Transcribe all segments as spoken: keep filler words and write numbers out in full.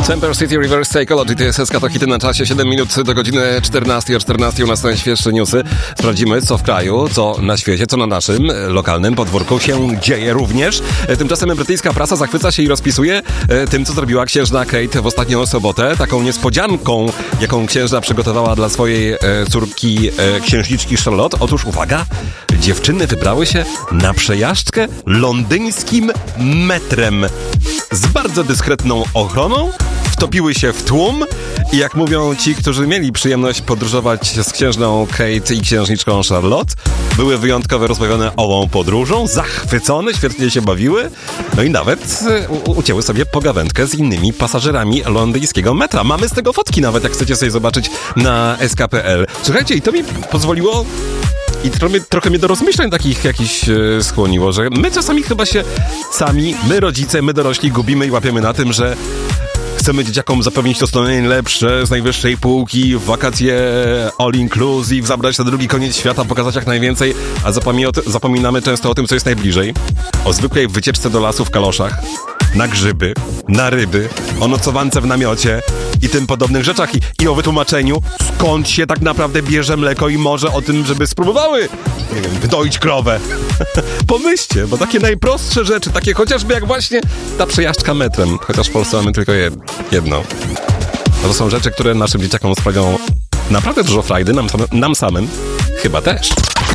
Temper City Reverse Psychology, to jest S K, to hity na czasie, siedem minut do godziny czternastej, o czternastej u nas najświeższe newsy. Sprawdzimy, co w kraju, co na świecie, co na naszym lokalnym podwórku się dzieje również. Tymczasem brytyjska prasa zachwyca się i rozpisuje tym, co zrobiła księżna Kate w ostatnią sobotę. Taką niespodzianką, jaką księżna przygotowała dla swojej córki księżniczki Charlotte. Otóż uwaga, dziewczyny wybrały się na przejażdżkę londyńskim metrem z bardzo dyskretną ochroną, wtopiły się w tłum i jak mówią ci, którzy mieli przyjemność podróżować z księżną Kate i księżniczką Charlotte, były wyjątkowo rozbawione ową podróżą, zachwycone, świetnie się bawiły, no i nawet u- ucięły sobie pogawędkę z innymi pasażerami londyńskiego metra. Mamy z tego fotki nawet, jak chcecie sobie zobaczyć na S K kropka P L. Słuchajcie, i to mi pozwoliło i trochę, trochę mnie do rozmyślań takich jakichś e, skłoniło, że my czasami chyba się sami, my rodzice, my dorośli gubimy i łapiemy na tym, że chcemy dzieciakom zapewnić to co najlepsze, z najwyższej półki, w wakacje all inclusive, zabrać na drugi koniec świata, pokazać jak najwięcej, a zapomina- zapominamy często o tym, co jest najbliżej. O zwykłej wycieczce do lasu w kaloszach, na grzyby, na ryby, o nocowance w namiocie i tym podobnych rzeczach. I, i o wytłumaczeniu, skąd się tak naprawdę bierze mleko i może o tym, żeby spróbowały, nie wiem, wydoić krowę. Pomyślcie, bo takie najprostsze rzeczy, takie chociażby jak właśnie ta przejażdżka metrem, chociaż w Polsce mamy tylko je, jedno. No to są rzeczy, które naszym dzieciakom sprawią naprawdę dużo frajdy, nam, same, nam samym chyba też.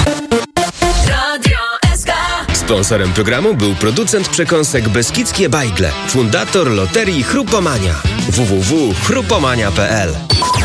Sponsorem programu był producent przekąsek Beskidzkie Bajgle, fundator loterii Chrupomania. w w w kropka chrupomania kropka p l